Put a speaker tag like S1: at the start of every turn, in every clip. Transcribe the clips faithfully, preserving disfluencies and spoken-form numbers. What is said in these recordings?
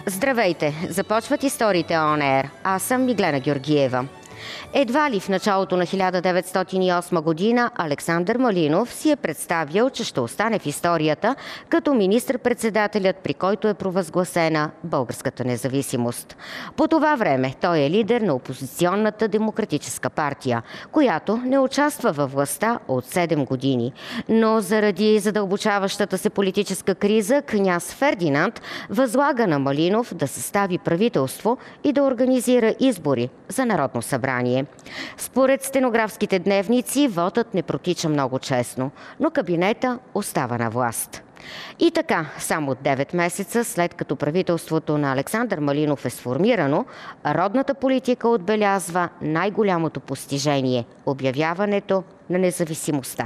S1: Здравейте! Започват историите On Air. Аз съм Миглена Георгиева. Едва ли в началото на хиляда деветстотин и осма година Александър Малинов си е представил, че ще остане в историята като министър-председателят, при който е провъзгласена българската независимост. По това време той е лидер на опозиционната Демократическа партия, която не участва във властта от седем години. Но заради задълбочаващата се политическа криза, княз Фердинанд възлага на Малинов да състави правителство и да организира избори за Народно събрание. Според стенографските дневници, вотът не протича много честно, но кабинета остава на власт. И така, само девет месеца след като правителството на Александър Малинов е сформирано, родната политика отбелязва най-голямото постижение – обявяването на независимостта.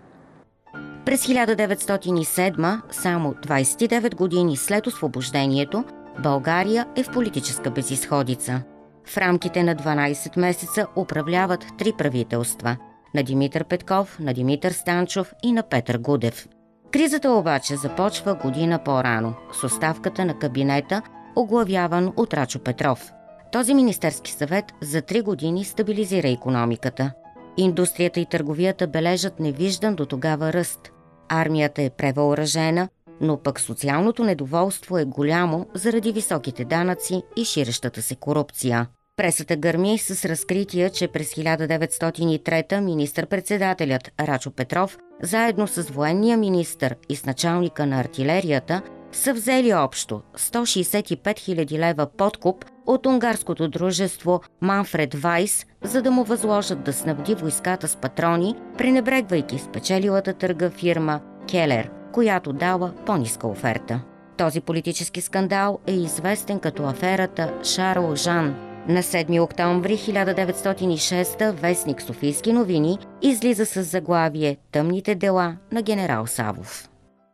S1: През хиляда деветстотин и седма, само двадесет и девет години след освобождението, България е в политическа безизходица. В рамките на дванадесет месеца управляват три правителства – на Димитър Петков, на Димитър Станчов и на Петър Гудев. Кризата обаче започва година по-рано с оставката на кабинета, оглавяван от Рачо Петров. Този министерски съвет за три години стабилизира икономиката. Индустрията и търговията бележат невиждан до тогава ръст. Армията е превъоръжена, но пък социалното недоволство е голямо заради високите данъци и ширещата се корупция. Пресата гърми с разкрития, че през хиляда деветстотин и трета министър-председателят Рачо Петров, заедно с военния министър и с началника на артилерията, са взели общо сто шестдесет и пет хиляди лева подкуп от унгарското дружество Манфред Вайс, за да му възложат да снабди войската с патрони, пренебрегвайки спечелилата търга фирма Келер, която дала по-ниска оферта. Този политически скандал е известен като аферата Шарл Жан. На седми октомври хиляда деветстотин и шеста вестник Софийски новини излиза с заглавие «Тъмните дела на генерал Савов».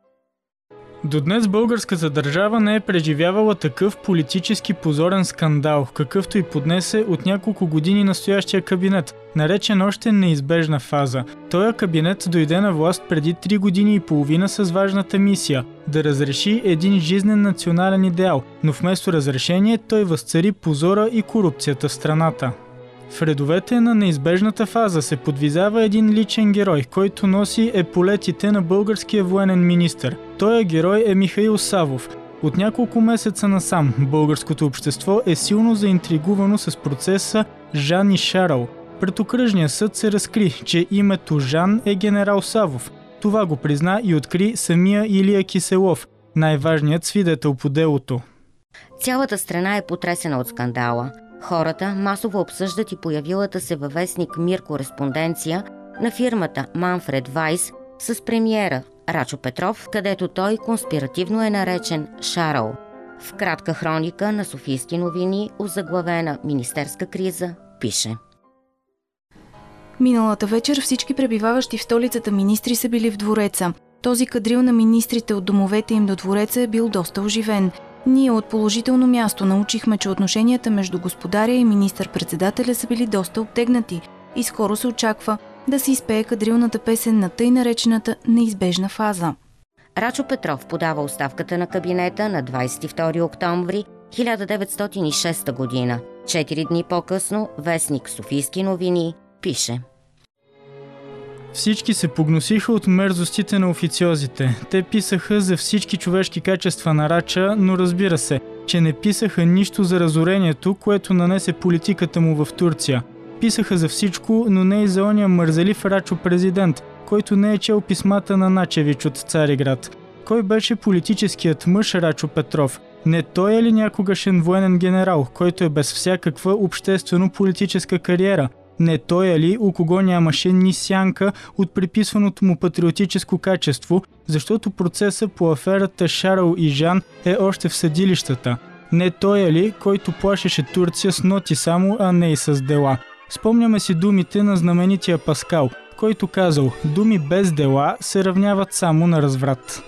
S2: До днес българската държава не е преживявала такъв политически позорен скандал, какъвто и поднесе от няколко години настоящия кабинет, наречен още неизбежна фаза. Този кабинет дойде на власт преди три години и половина с важната мисия – да разреши един жизнен национален идеал, но вместо разрешение той възцари позора и корупцията в страната. В редовете на неизбежната фаза се подвизава един личен герой, който носи еполетите на българския военен министър. Той герой е Михаил Савов. От няколко месеца насам българското общество е силно заинтригувано с процеса Жан и Шарл. Пред окръжния съд се разкри, че името Жан е генерал Савов. Това го призна и откри самия Илия Киселов, най-важният свидетел по делото.
S1: Цялата страна е потресена от скандала. Хората масово обсъждат и появилата се във вестник Мир кореспонденция на фирмата Манфред Вайс с премиера Рачо Петров, където той конспиративно е наречен Шарл. В кратка хроника на Софийски новини, озаглавена «Министерска криза», пише:
S3: Миналата вечер всички пребиваващи в столицата министри са били в двореца. Този кадрил на министрите от домовете им до двореца е бил доста оживен. Ние от положително място научихме, че отношенията между господаря и министър-председателя са били доста обтегнати и скоро се очаква да се изпее кадрилната песен на тъй наречената неизбежна фаза.
S1: Рачо Петров подава оставката на кабинета на двадесет и втори октомври хиляда деветстотин и шеста година. Четири дни по-късно вестник Софийски новини пише:
S2: Всички се погносиха от мерзостите на официозите. Те писаха за всички човешки качества на Рача, но разбира се, че не писаха нищо за разорението, което нанесе политиката му в Турция. Писаха за всичко, но не и за ония мързелив Рачо президент, който не е чел писмата на Начевич от Цариград. Кой беше политическият мъж Рачо Петров? Не той е ли някогашен военен генерал, който е без всякаква обществено-политическа кариера? Не той е ли, у кого нямаше ни сянка от приписваното му патриотическо качество, защото процесът по аферата Шарл и Жан е още в съдилищата? Не той е ли, който плашеше Турция с ноти само, а не и с дела? Спомняме си думите на знаменития Паскал, който казал: думи без дела се равняват само на разврат.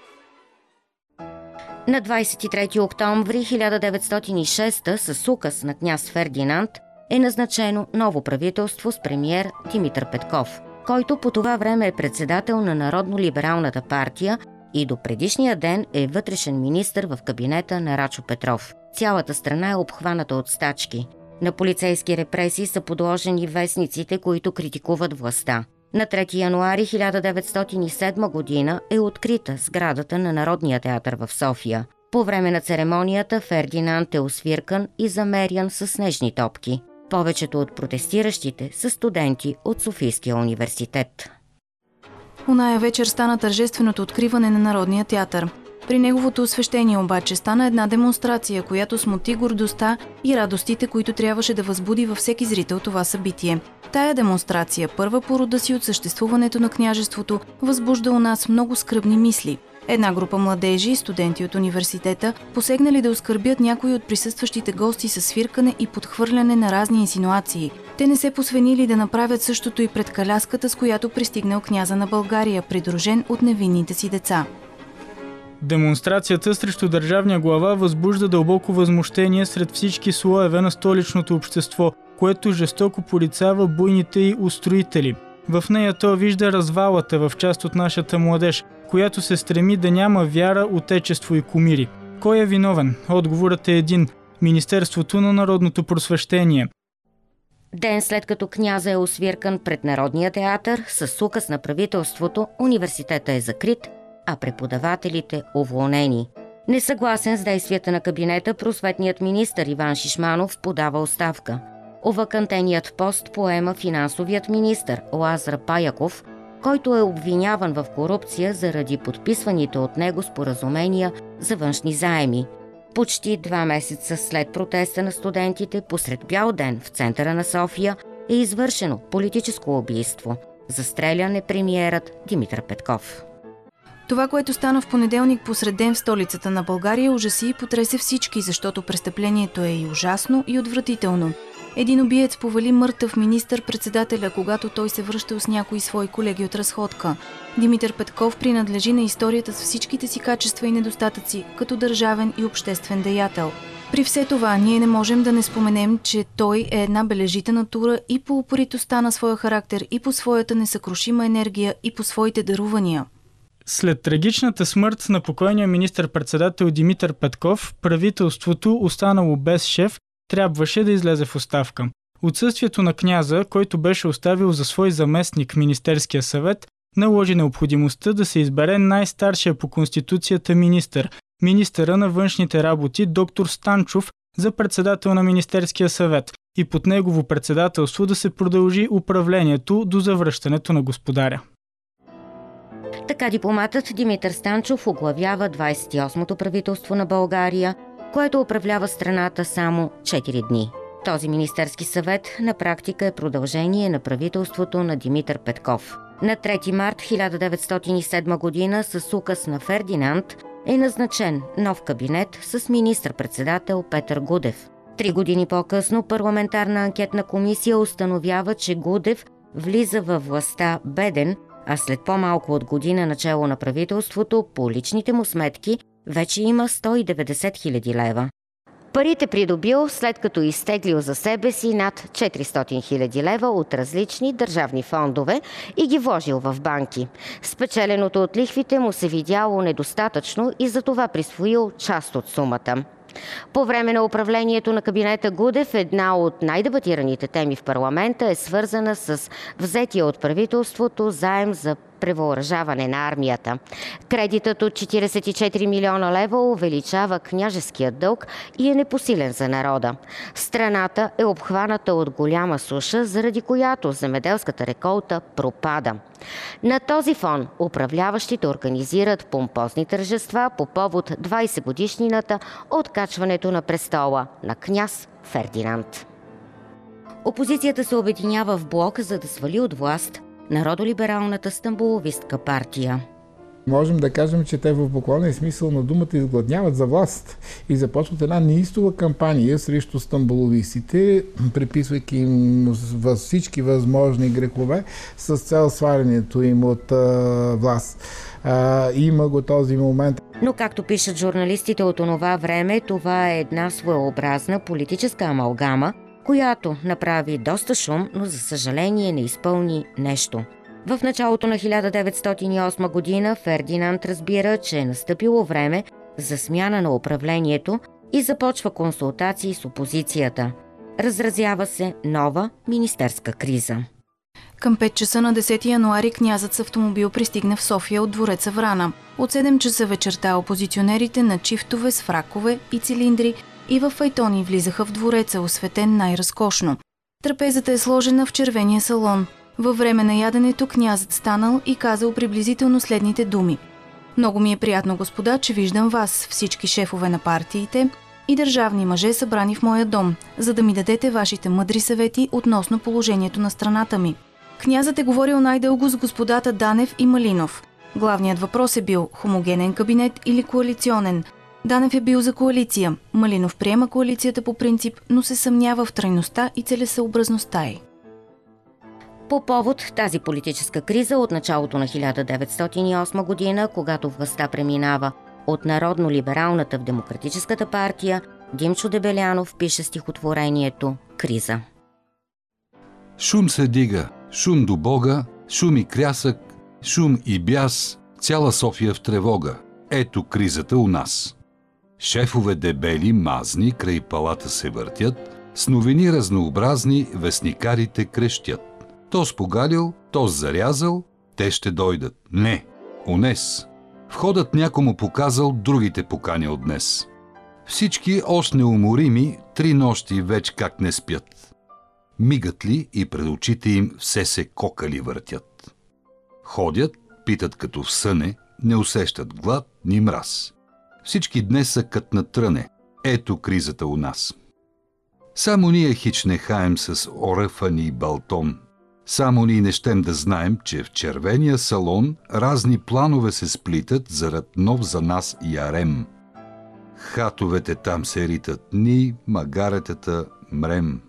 S1: На двадесет и трети октомври хиляда деветстотин и шеста с указ на княз Фердинанд е назначено ново правителство с премиер Димитър Петков, който по това време е председател на Народно-либералната партия и до предишния ден е вътрешен министър в кабинета на Рачо Петров. Цялата страна е обхваната от стачки. На полицейски репресии са подложени вестниците, които критикуват властта. На трети януари хиляда деветстотин и седма година е открита сградата на Народния театър в София. По време на церемонията Фердинанд е освиркан и замерян с снежни топки. Повечето от протестиращите са студенти от Софийския университет.
S3: Оная вечер стана тържественото откриване на Народния театър. При неговото освещение обаче стана една демонстрация, която смути гордостта и радостите, които трябваше да възбуди във всеки зрител това събитие. Тая демонстрация, първа по рода си от съществуването на княжеството, възбужда у нас много скръбни мисли. Една група младежи, студенти от университета, посегнали да оскърбят някои от присъстващите гости със свиркане и подхвърляне на разни инсинуации. Те не се посвенили да направят същото и пред каляската, с която пристигнал княза на България, придружен от невинните си деца.
S2: Демонстрацията срещу държавния глава възбужда дълбоко възмущение сред всички слоеве на столичното общество, което жестоко порицава буйните й устроители. В нея то вижда развалата в част от нашата младеж, която се стреми да няма вяра, отечество и кумири. Кой е виновен? Отговорът е един – Министерството на народното просвещение.
S1: Ден след като княза е освиркан пред Народния театър, с указ на правителството, университетът е закрит, а преподавателите уволнени. Несъгласен с действията на кабинета, просветният министър Иван Шишманов подава оставка. Овакантеният пост поема финансовият министър Лазар Паяков, който е обвиняван в корупция заради подписваните от него споразумения за външни заеми. Почти два месеца след протеста на студентите, посред бял ден в центъра на София е извършено политическо убийство. Застрелян е премиерът Димитър Петков.
S3: Това, което стана в понеделник посред ден в столицата на България, ужаси и потресе всички, защото престъплението е и ужасно, и отвратително. Един убиец повали мъртъв министър-председателя, когато той се връщал с някои свои колеги от разходка. Димитър Петков принадлежи на историята с всичките си качества и недостатъци, като държавен и обществен деятел. При все това, ние не можем да не споменем, че той е една бележита натура и по упоритостта на своя характер, и по своята несъкрушима енергия, и по своите дарувания.
S2: След трагичната смърт на покойния министър-председател Димитър Петков, правителството, останало без шеф, трябваше да излезе в оставка. Отсъствието на княза, който беше оставил за свой заместник Министерския съвет, наложи необходимостта да се избере най-старшия по конституцията министър, министъра на външните работи доктор Станчов, за председател на Министерския съвет и под негово председателство да се продължи управлението до завръщането на господаря.
S1: Така дипломатът Димитър Станчов оглавява двадесет и осмото правителство на България, което управлява страната само четири дни. Този министерски съвет на практика е продължение на правителството на Димитър Петков. На трети март хиляда деветстотин и седма година с указ на Фердинанд е назначен нов кабинет с министър-председател Петър Гудев. Три години по-късно парламентарна анкетна комисия установява, че Гудев влиза във властта беден, а след по-малко от година начало на правителството по личните му сметки вече има сто и деветдесет хиляди лева. Парите придобил след като изтеглил за себе си над четиристотин хиляди лева от различни държавни фондове и ги вложил в банки. Спечеленото от лихвите му се видяло недостатъчно и затова присвоил част от сумата. По време на управлението на кабинета Гудев една от най-дебатираните теми в парламента е свързана с взетия от правителството заем за превъоръжаване на армията. Кредитът от четиридесет и четири милиона лева увеличава княжеския дълг и е непосилен за народа. Страната е обхваната от голяма суша, заради която земеделската реколта пропада. На този фон управляващите организират помпозни тържества по повод двадесет годишнината от качването на престола на княз Фердинанд. Опозицията се обединява в блок, за да свали от власт народолибералната стамболовистка партия.
S4: Можем да кажем, че те в буквалния смисъл на думата изгладняват за власт и започват една неистова кампания срещу стамболовистите, приписвайки им всички възможни грехове с цел свалянето им от а, власт. А, има го този момент.
S1: Но както пишат журналистите от онова време, това е една своеобразна политическа амалгама, която направи доста шум, но за съжаление не изпълни нещо. В началото на хиляда деветстотин и осма година Фердинанд разбира, че е настъпило време за смяна на управлението и започва консултации с опозицията. Разразява се нова министерска криза.
S3: Към пет часа на десети януари князът с автомобил пристигна в София от двореца Врана. От седем часа вечерта опозиционерите на чифтове с фракове и цилиндри и във файтони влизаха в двореца, осветен най-разкошно. Трапезата е сложена в червения салон. Във време на яденето князът станал и казал приблизително следните думи. Много ми е приятно, господа, че виждам вас, всички шефове на партиите и държавни мъже, събрани в моя дом, за да ми дадете вашите мъдри съвети относно положението на страната ми. Князът е говорил най-дълго с господата Данев и Малинов. Главният въпрос е бил хомогенен кабинет или коалиционен. Данев е бил за коалиция. Малинов приема коалицията по принцип, но се съмнява в трайността и целесъобразността й.
S1: По повод тази политическа криза от началото на хиляда деветстотин и осма година, когато властта преминава от народно-либералната в Демократическата партия, Димчо Дебелянов пише стихотворението «Криза».
S5: Шум се дига, шум до Бога, шум и крясък, шум и бяс, цяла София в тревога. Ето кризата у нас. Шефове дебели, мазни, край палата се въртят, с новини разнообразни вестникарите крещят. То спогалил, то зарязал, те ще дойдат. Не, унес. Входът някому показал, другите поканял днес. Всички още неуморими, три нощи веч как не спят. Мигат ли и пред очите им все се кокали въртят. Ходят, питат като в съне, не усещат глад ни мраз. Всички днес са кът на тръне. Ето кризата у нас. Само ние хич не хаем с оръфани и балтон. Само ние не щем да знаем, че в червения салон разни планове се сплитат зарад нов за нас ярем. Хатовете там се ритат, ни магаретата мрем.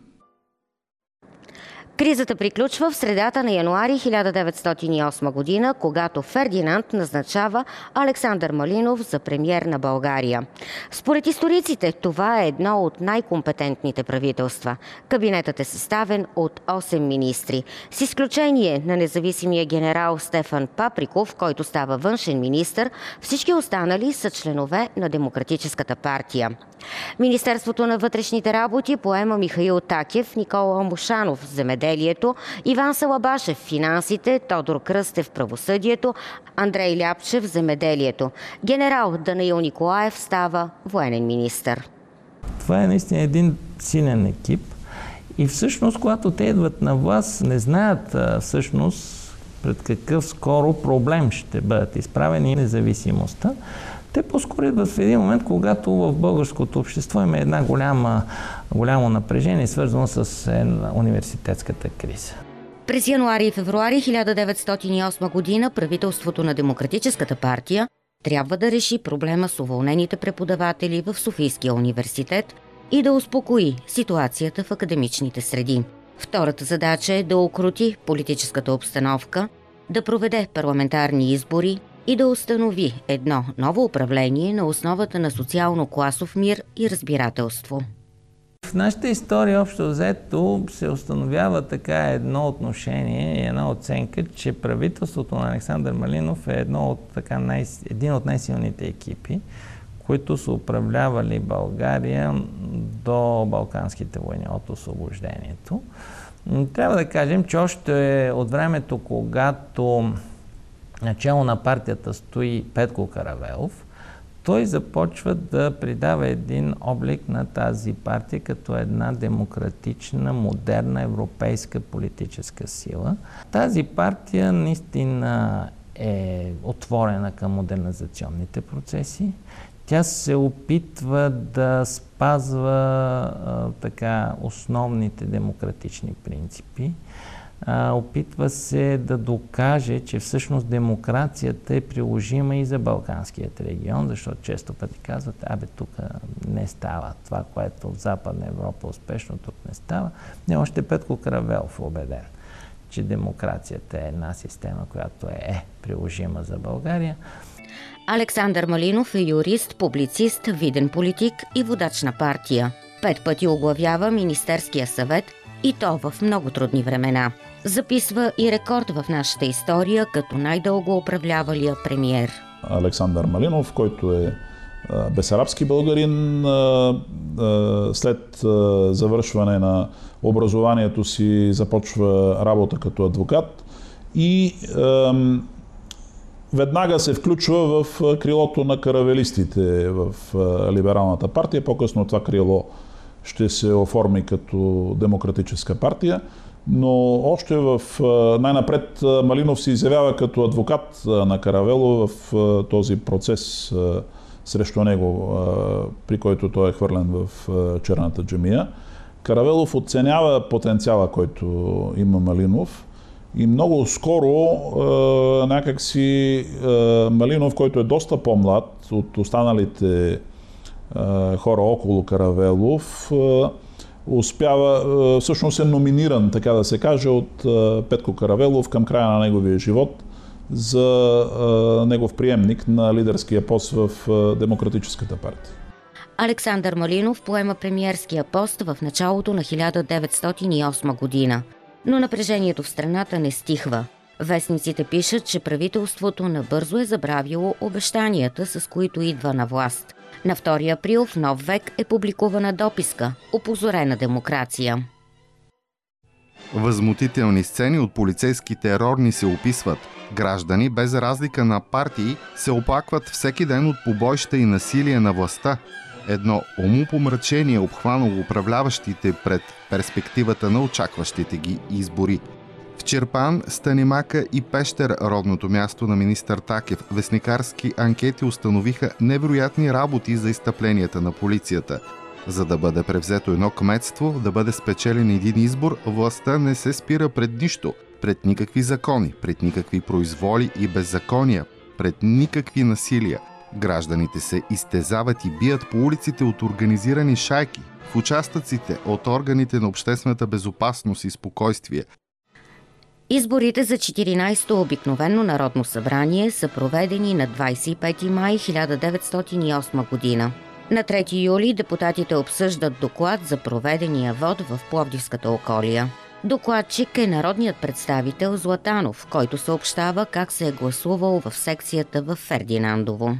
S1: Кризата приключва в средата на януари хиляда деветстотин и осма година, когато Фердинанд назначава Александър Малинов за премиер на България. Според историците, това е едно от най-компетентните правителства. Кабинетът е съставен от осем министри, с изключение на независимия генерал Стефан Паприков, който става външен министър. Всички останали са членове на Демократическата партия. Министерството на вътрешните работи поема Михаил Такев, Никола Мушанов – земеделието, Иван Салабашев – финансите, Тодор Кръстев – правосъдието, Андрей Ляпчев – земеделието. Генерал Данаил Николаев става военен министър.
S6: Това е наистина един силен екип и всъщност, когато те идват на власт, не знаят всъщност пред какъв скоро проблем ще бъдат изправени независимостта. Те по-скоро идват в един момент, когато в българското общество има една голяма, голямо напрежение, свързано с университетската криза.
S1: През януари и февруари хиляда деветстотин и осма година правителството на Демократическата партия трябва да реши проблема с уволнените преподаватели в Софийския университет и да успокои ситуацията в академичните среди. Втората задача е да укрути политическата обстановка, да проведе парламентарни избори и да установи едно ново управление на основата на социално-класов мир и разбирателство.
S6: В нашата история общо взето се установява така едно отношение и една оценка, че правителството на Александър Малинов е едно от, така, най, един от най-силните екипи, които са управлявали България до Балканските войни, от освобождението. Трябва да кажем, че още от времето, когато начало на партията стои Петко Каравелов, той започва да придава един облик на тази партия като една демократична, модерна европейска политическа сила. Тази партия наистина е отворена към модернизационните процеси. Тя се опитва да спазва а, така основните демократични принципи. А, опитва се да докаже, че всъщност демокрацията е приложима и за Балканският регион, защото често пъти казват, абе тук не става това, което в Западна Европа успешно, тук не става. Не, още Петко Каравелов е убеден, че демокрацията е една система, която е приложима за България.
S1: Александър Малинов е юрист, публицист, виден политик и водач на партия. Пет пъти оглавява Министерския съвет и то в много трудни времена. Записва и рекорд в нашата история като най-дълго управлявалия премиер.
S7: Александър Малинов, който е бесарабски българин, след завършване на образованието си започва работа като адвокат и веднага се включва в крилото на каравелистите в либералната партия. По-късно това крило ще се оформи като демократическа партия, но още в най-напред Малинов се изявява като адвокат на Каравело в този процес срещу него, при който той е хвърлен в черната джамия. Каравелов оценява потенциала, който има Малинов, и много скоро някакси Малинов, който е доста по-млад от останалите хора около Каравелов, успява, всъщност е номиниран, така да се каже, от Петко Каравелов към края на неговия живот за негов приемник на лидерския пост в Демократическата партия.
S1: Александър Малинов поема премиерския пост в началото на хиляда деветстотин и осма година. Но напрежението в страната не стихва. Вестниците пишат, че правителството набързо е забравило обещанията, с които идва на власт. На втори април в Нов век е публикувана дописка «Опозорена демокрация».
S8: Възмутителни сцени от полицейски терор ни се описват. Граждани, без разлика на партии, се оплакват всеки ден от побоища и насилие на властта. Едно умопомрачение обхванало управляващите пред перспективата на очакващите ги избори. В Чирпан, Станимака и Пещер, родното място на министър Такев, вестникарски анкети установиха невероятни работи за изтъпленията на полицията. За да бъде превзето едно кметство, да бъде спечелен един избор, властта не се спира пред нищо, пред никакви закони, пред никакви произволи и беззакония, пред никакви насилия. Гражданите се изтезават и бият по улиците от организирани шайки, в участъците от органите на обществената безопасност и спокойствие.
S1: Изборите за четиринайсето обикновено народно събрание са проведени на двайсет и пети май хиляда деветстотин и осма година. На трети юли депутатите обсъждат доклад за проведения вод в Пловдивската околия. Докладчик е народният представител Златанов, който съобщава как се е гласувал в секцията в Фердинандово.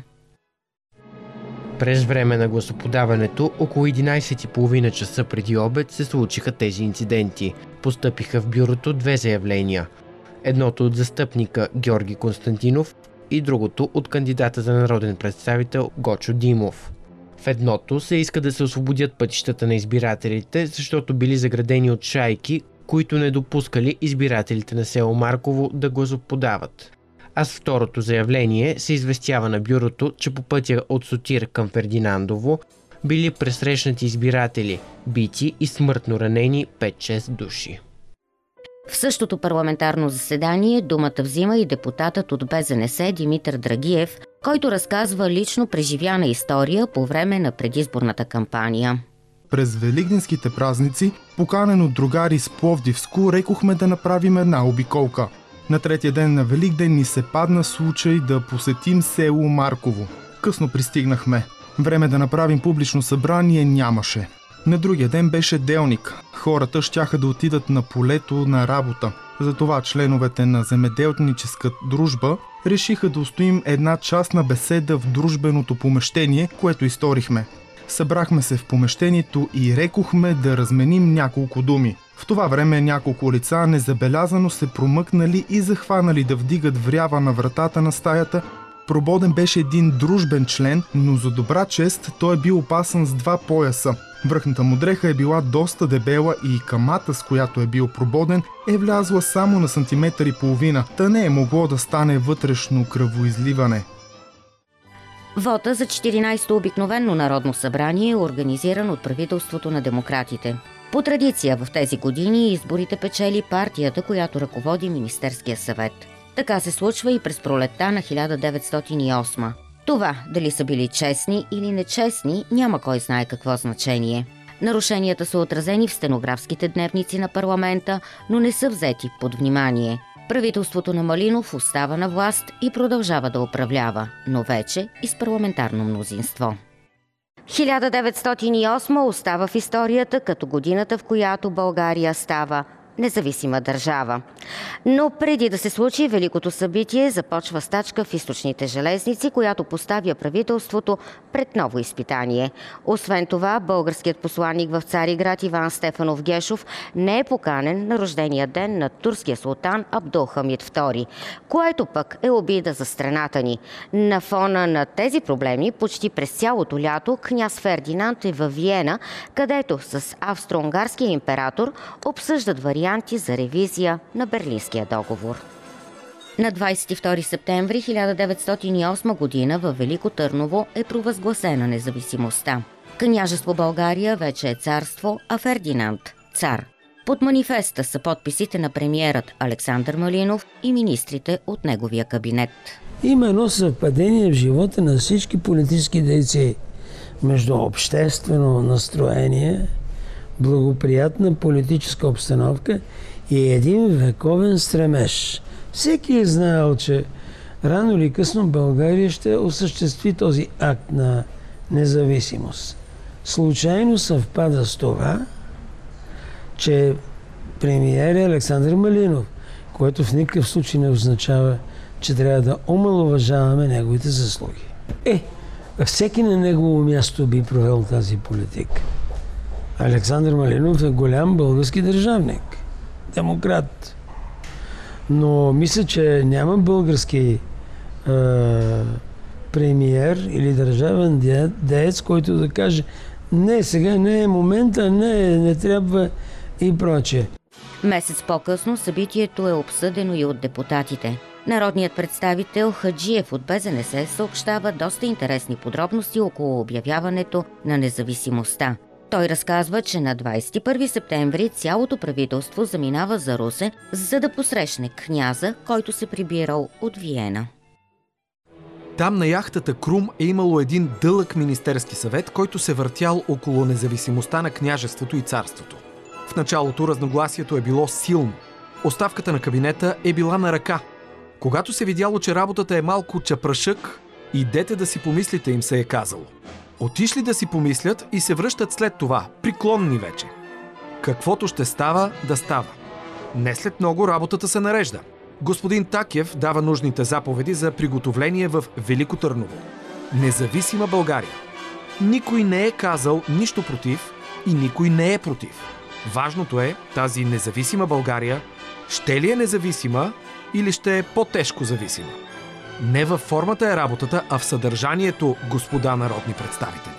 S9: През време на гласоподаването, около единайсет и половина часа преди обед, се случиха тези инциденти. Постъпиха в бюрото две заявления. Едното от застъпника Георги Константинов и другото от кандидата за народен представител Гочо Димов. В едното се иска да се освободят пътищата на избирателите, защото били заградени от шайки, които не допускали избирателите на село Марково да гласоподават. А с второто заявление се известява на бюрото, че по пътя от Сотир към Фердинандово били пресрещнати избиратели, бити и смъртно ранени пет-шест души.
S1: В същото парламентарно заседание думата взима и депутатът от Бе Зе Не Се Димитър Драгиев, който разказва лично преживяна история по време на предизборната кампания.
S10: През великденските празници, поканен от другари с Пловдивско, рекохме да направим една обиколка. На третия ден на Великден ни се падна случай да посетим село Марково. Късно пристигнахме. Време да направим публично събрание нямаше. На другия ден беше делник. Хората щяха да отидат на полето на работа. Затова членовете на земеделническа дружба решиха да устоим една частна беседа в дружбеното помещение, което изторихме. Събрахме се в помещението и рекохме да разменим няколко думи. В това време няколко лица незабелязано се промъкнали и захванали да вдигат врява на вратата на стаята. Прободен беше един дружбен член, но за добра чест той е бил опасан с два пояса. Връхната му дреха е била доста дебела и камата, с която е бил прободен, е влязла само на сантиметър и половина, та не е могло да стане вътрешно кръвоизливане.
S1: Вота за четиринайсето обикновено народно събрание е организиран от правителството на демократите. По традиция в тези години изборите печели партията, която ръководи Министерския съвет. Така се случва и през пролетта на хиляда деветстотин и осма. Това, дали са били честни или нечестни, няма кой знае какво значение. Нарушенията са отразени в стенографските дневници на парламента, но не са взети под внимание. Правителството на Малинов остава на власт и продължава да управлява, но вече и с парламентарно мнозинство. хиляда деветстотин и осма остава в историята като годината, в която България става независима държава. Но преди да се случи великото събитие, започва стачка в източните железници, която поставя правителството пред ново изпитание. Освен това, българският посланник в Цариград Иван Стефанов Гешов не е поканен на рождения ден на турския султан Абдулхамид втори, което пък е обида за страната ни. На фона на тези проблеми, почти през цялото лято, княз Фердинанд е във Виена, където с австро-унгарския император обсъждат варианти за ревизия на Берлинския договор. На двадесет и втори септември хиляда деветстотин и осма година във Велико Търново е провъзгласена независимостта. Княжество България вече е царство, а Фердинанд – цар. Под манифеста са подписите на премиерът Александър Малинов и министрите от неговия кабинет.
S11: Има едно съвпадение в живота на всички политически дейци между обществено настроение, благоприятна политическа обстановка и един вековен стремеж. Всеки е знаел, че рано или късно България ще осъществи този акт на независимост. Случайно съвпада с това, че премиер е Александър Малинов, което в никакъв случай не означава, че трябва да омаловажаваме неговите заслуги. Е, всеки на негово място би провел тази политика. Александър Малинов е голям български държавник, демократ. Но мисля, че няма български е, премиер или държавен деец, който да каже: не, сега не е момента, не, не трябва и прочее.
S1: Месец по-късно събитието е обсъдено и от депутатите. Народният представител Хаджиев от Бе Зе Не Се съобщава доста интересни подробности около обявяването на независимостта. Той разказва, че на двадесет и първи септември цялото правителство заминава за Русе, за да посрещне княза, който се прибирал от Виена.
S12: Там на яхтата Крум е имало един дълъг министерски съвет, който се въртял около независимостта на княжеството и царството. В началото разногласието е било силно. Оставката на кабинета е била на ръка. Когато се видяло, че работата е малко чапрашък, идете да си помислите, им се е казало. Отишли да си помислят и се връщат след това, приклонни вече. Каквото ще става, да става. Не след много работата се нарежда. Господин Такев дава нужните заповеди за приготовление в Велико Търново. Независима България. Никой не е казал нищо против и никой не е против. Важното е тази независима България ще ли е независима или ще е по-тежко зависима. Не във формата е работата, а в съдържанието, господа народни представители.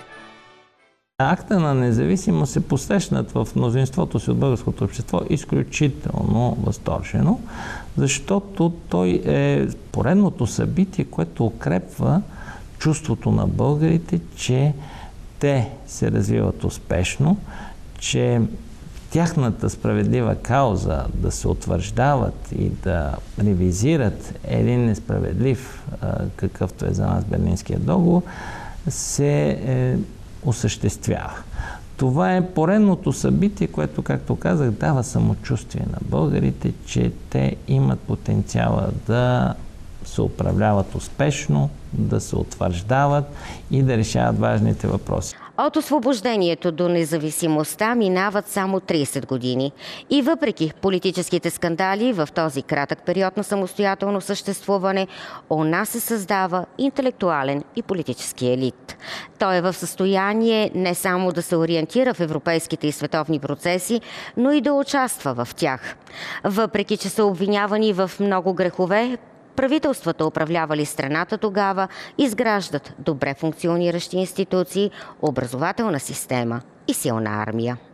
S6: Акта на независимост се посрещнат в мнозинството си от българското общество изключително възторжено, защото той е поредното събитие, което укрепва чувството на българите, че те се развиват успешно, че тяхната справедлива кауза да се утвърждават и да ревизират един несправедлив, какъвто е за нас Берлинския договор, се е, осъществява. Това е поредното събитие, което, както казах, дава самочувствие на българите, че те имат потенциала да се управляват успешно, да се утвърждават и да решават важните въпроси.
S1: От освобождението до независимостта минават само тридесет години. И въпреки политическите скандали в този кратък период на самостоятелно съществуване, у нас се създава интелектуален и политически елит. Той е в състояние не само да се ориентира в европейските и световни процеси, но и да участва в тях. Въпреки че са обвинявани в много грехове, правителствата, управлявали страната тогава, изграждат добре функциониращи институции, образователна система и силна армия.